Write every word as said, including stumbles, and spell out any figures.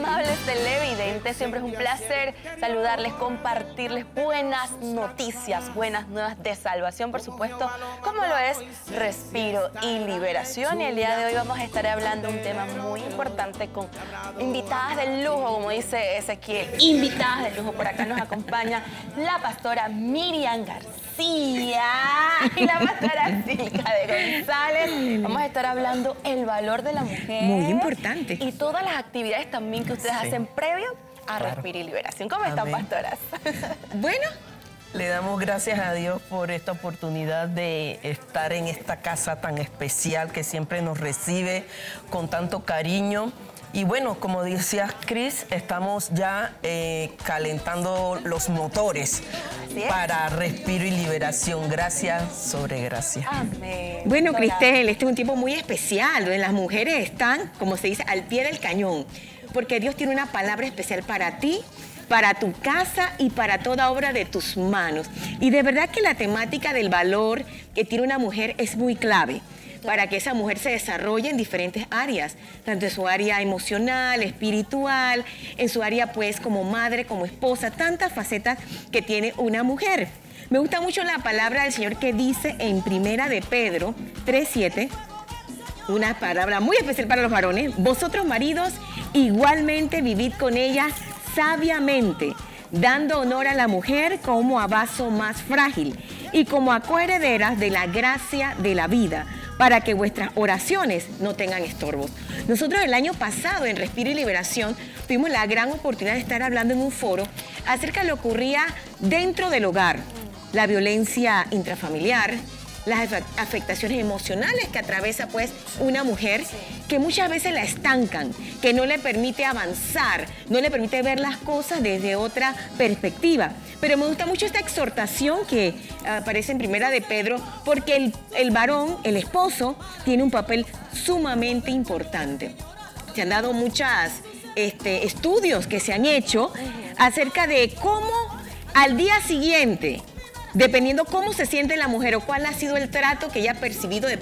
amables televidentes, siempre es un placer saludarles, compartirles buenas noticias, buenas nuevas de salvación, por supuesto, como lo es Respiro y Liberación. Y el día de hoy vamos a estar hablando de un tema muy importante con invitadas de lujo, como dice Ezequiel, invitadas de lujo. Por acá nos acompaña la pastora Miriam García y la pastora Silka de González. Vamos a estar hablando el valor de la mujer. Muy importante. Y todas las actividades también que ustedes sí. hacen previo a claro. Respiro y Liberación. ¿Cómo Amén. Están, pastoras? Bueno, le damos gracias a Dios por esta oportunidad de estar en esta casa tan especial que siempre nos recibe con tanto cariño. Y bueno, como decía Cris, estamos ya eh, calentando los motores para Respiro y Liberación. Gracias sobre gracias. Amén. Bueno, Cristel, este es un tiempo muy especial, donde las mujeres están, como se dice, al pie del cañón, porque Dios tiene una palabra especial para ti, para tu casa y para toda obra de tus manos. Y de verdad que la temática del valor que tiene una mujer es muy clave para que esa mujer se desarrolle en diferentes áreas, tanto en su área emocional, espiritual, en su área pues como madre, como esposa, tantas facetas que tiene una mujer. Me gusta mucho la palabra del Señor que dice en Primera de Pedro tres siete, una palabra muy especial para los varones: vosotros maridos igualmente vivid con ella sabiamente, dando honor a la mujer como a vaso más frágil y como a coherederas de la gracia de la vida, para que vuestras oraciones no tengan estorbos. Nosotros el año pasado en Respiro y Liberación tuvimos la gran oportunidad de estar hablando en un foro acerca de lo que ocurría dentro del hogar, la violencia intrafamiliar, las afectaciones emocionales que atraviesa pues una mujer, que muchas veces la estancan, que no le permite avanzar, no le permite ver las cosas desde otra perspectiva. Pero me gusta mucho esta exhortación que aparece en Primera de Pedro, porque el, el varón, el esposo, tiene un papel sumamente importante. Se han dado muchos este, estudios que se han hecho acerca de cómo al día siguiente, dependiendo cómo se siente la mujer o cuál ha sido el trato que ella ha percibido de